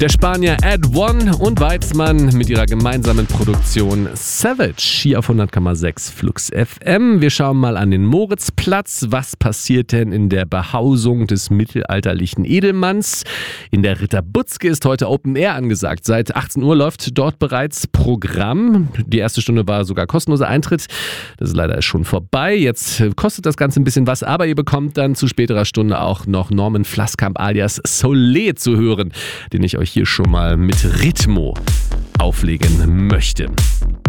Der Spanier Ed One und Weizmann mit ihrer gemeinsamen Produktion Savage hier auf 100,6 Flux FM. Wir schauen mal an den Moritzplatz. Was passiert denn in der Behausung des mittelalterlichen Edelmanns? In der Ritter Butzke ist heute Open Air angesagt. Seit 18 Uhr läuft dort bereits Programm. Die erste Stunde war sogar kostenloser Eintritt. Das ist leider schon vorbei. Jetzt kostet das Ganze ein bisschen was, aber ihr bekommt dann zu späterer Stunde auch noch Norman Flasskamp alias Solé zu hören, den ich euch hier schon mal mit Ritmo auflegen möchte.